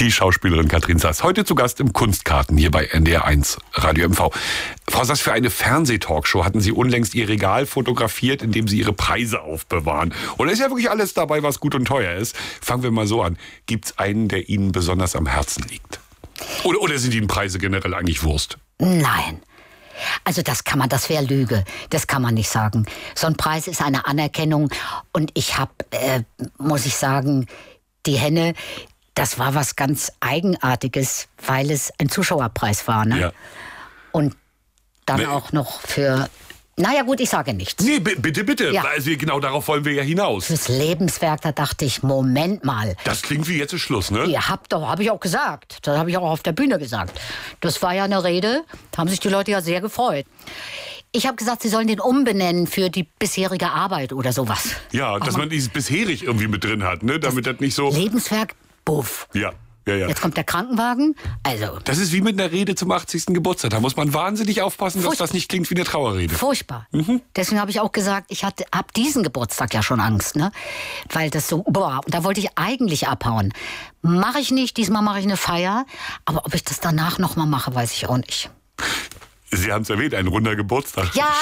Die Schauspielerin Katrin Sass, heute zu Gast im Kunstkarten hier bei NDR1 Radio MV. Frau Sass, für eine Fernsehtalkshow hatten Sie unlängst Ihr Regal fotografiert, in dem Sie Ihre Preise aufbewahren. Und da ist ja wirklich alles dabei, was gut und teuer ist. Fangen wir mal so an. Gibt es einen, der Ihnen besonders am Herzen liegt? Oder sind Ihnen Preise generell eigentlich Wurst? Nein. Also das wäre Lüge. Das kann man nicht sagen. So ein Preis ist eine Anerkennung. Und ich habe, muss ich sagen, die Henne, das war was ganz Eigenartiges, weil es ein Zuschauerpreis war. Ne? Ja. Und dann auch noch für... Naja gut, ich sage nichts. Nee, bitte. Ja. Also genau darauf wollen wir ja hinaus. Fürs Lebenswerk, da dachte ich, Moment mal. Das klingt wie jetzt ist Schluss, ne? Ihr habt doch, habe ich auch gesagt. Das habe ich auch auf der Bühne gesagt. Das war ja eine Rede, da haben sich die Leute ja sehr gefreut. Ich habe gesagt, sie sollen den umbenennen für die bisherige Arbeit oder sowas. Ja, dass man dieses bisherig irgendwie mit drin hat, ne? Damit das nicht so... Lebenswerk, buff. Ja. Jetzt kommt der Krankenwagen. Also. Das ist wie mit einer Rede zum 80. Geburtstag. Da muss man wahnsinnig aufpassen, dass das nicht klingt wie eine Trauerrede. Furchtbar. Deswegen habe ich auch gesagt, ich habe diesen Geburtstag ja schon Angst, ne? Weil das so, und da wollte ich eigentlich abhauen. Mache ich nicht, diesmal mache ich eine Feier. Aber ob ich das danach nochmal mache, weiß ich auch nicht. Sie haben es erwähnt, ein runder Geburtstag. Ja,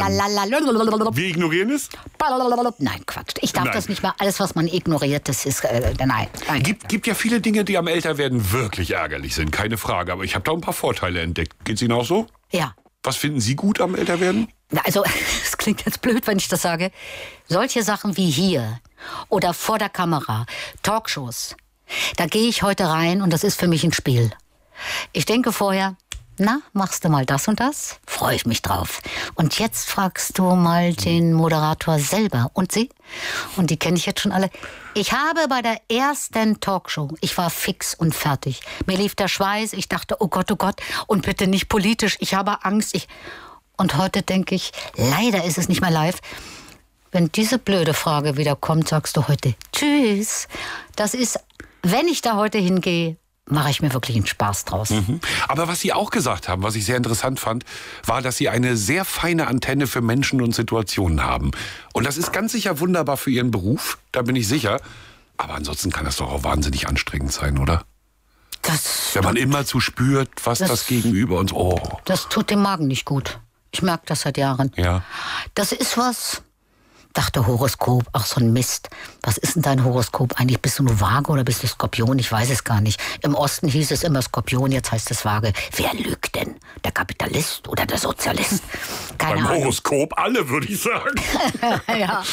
Wir ignorieren es? Nein, Quatsch. Ich darf das nicht mehr. Alles, was man ignoriert, das ist... Nein. Gibt ja viele Dinge, die am Älterwerden wirklich ärgerlich sind, keine Frage. Aber ich habe da ein paar Vorteile entdeckt. Geht's Ihnen auch so? Ja. Was finden Sie gut am Älterwerden? Also, es klingt jetzt blöd, wenn ich das sage. Solche Sachen wie hier oder vor der Kamera, Talkshows, da gehe ich heute rein und das ist für mich ein Spiel. Ich denke vorher... Na, machst du mal das und das? Freue ich mich drauf. Und jetzt fragst du mal den Moderator selber. Und sie? Und die kenne ich jetzt schon alle. Ich habe bei der ersten Talkshow, ich war fix und fertig. Mir lief der Schweiß, ich dachte, oh Gott, und bitte nicht politisch, ich habe Angst. Und heute denke ich, leider ist es nicht mehr live. Wenn diese blöde Frage wieder kommt, sagst du heute Tschüss. Das ist, wenn ich da heute hingehe, mache ich mir wirklich einen Spaß draus. Aber was Sie auch gesagt haben, was ich sehr interessant fand, war, dass Sie eine sehr feine Antenne für Menschen und Situationen haben. Und das ist ganz sicher wunderbar für Ihren Beruf, da bin ich sicher. Aber ansonsten kann das doch auch wahnsinnig anstrengend sein, oder? Wenn man immer zu spürt, was das Gegenüber und so... Oh. Das tut dem Magen nicht gut. Ich merke das seit Jahren. Ja. Das ist was... Dachte Horoskop, ach so ein Mist. Was ist denn dein Horoskop eigentlich? Bist du nur Waage oder bist du Skorpion? Ich weiß es gar nicht. Im Osten hieß es immer Skorpion, jetzt heißt es Waage. Wer lügt denn? Der Kapitalist oder der Sozialist? Keine Ahnung. Beim Horoskop alle, würde ich sagen. Ja.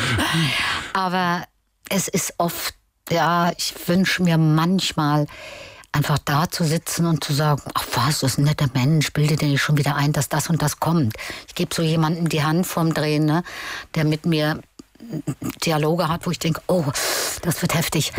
Aber es ist oft, ja, ich wünsche mir manchmal einfach da zu sitzen und zu sagen, ach was, das ist ein netter Mensch, bilde dir nicht schon wieder ein, dass das und das kommt. Ich gebe so jemandem die Hand vorm Drehen, ne, der mit mir Dialoge hat, wo ich denke, oh, das wird heftig.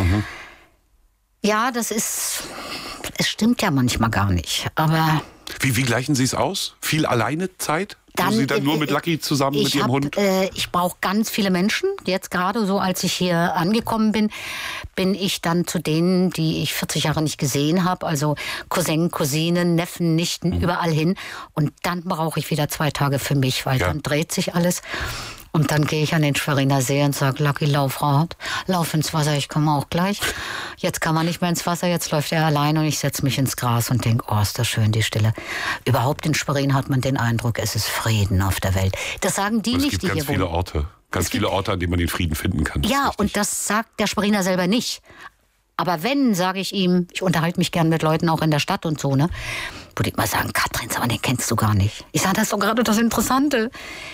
Ja, es stimmt ja manchmal gar nicht, aber... Wie gleichen Sie es aus? Viel alleine Zeit? Wo Sie dann nur mit Lucky zusammen mit Ihrem Hund? Ich brauche ganz viele Menschen. Jetzt gerade so, als ich hier angekommen bin, bin ich dann zu denen, die ich 40 Jahre nicht gesehen habe. Also Cousin, Cousinen, Neffen, Nichten, überall hin. Und dann brauche ich wieder 2 Tage für mich, weil dann dreht sich alles. Und dann gehe ich an den Schweriner See und sage, Lucky, lauf ins Wasser, ich komme auch gleich. Jetzt kann man nicht mehr ins Wasser, jetzt läuft er allein und ich setze mich ins Gras und denke, oh, ist das schön, die Stille. Überhaupt in Schwerin hat man den Eindruck, es ist Frieden auf der Welt. Das sagen die nicht, die hier wohnen. Ganz viele Orte, an denen man den Frieden finden kann. Ja, und das sagt der Schweriner selber nicht. Aber wenn, sage ich ihm, ich unterhalte mich gern mit Leuten auch in der Stadt und so, ne, würde ich mal sagen, Katrin, aber den kennst du gar nicht. Ich sage, das ist doch gerade das Interessante.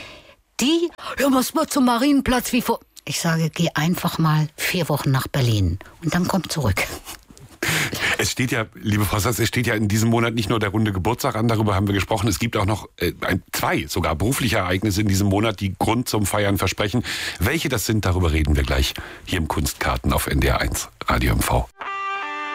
Was mal zum Marienplatz wie vor... Ich sage, geh einfach mal 4 Wochen nach Berlin und dann komm zurück. Es steht ja, liebe Frau Sass, es steht ja in diesem Monat nicht nur der runde Geburtstag an, darüber haben wir gesprochen. Es gibt auch noch 2 sogar berufliche Ereignisse in diesem Monat, die Grund zum Feiern versprechen. Welche das sind, darüber reden wir gleich hier im Kunstkarten auf NDR1 Radio MV.